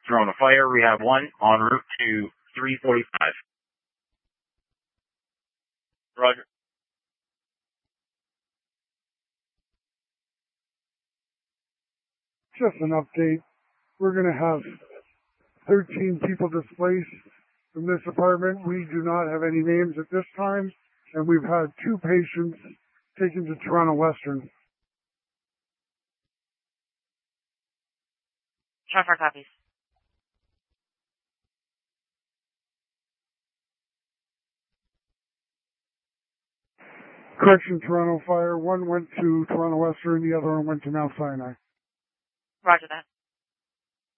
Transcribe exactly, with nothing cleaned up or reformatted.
Toronto Fire. We have one en route to three forty-five. Roger. Just an update. We're going to have thirteen people displaced from this apartment. We do not have any names at this time, and we've had two patients taken to Toronto Western. Toronto copies. Correction, Toronto Fire. One went to Toronto Western, the other one went to Mount Sinai. Roger that.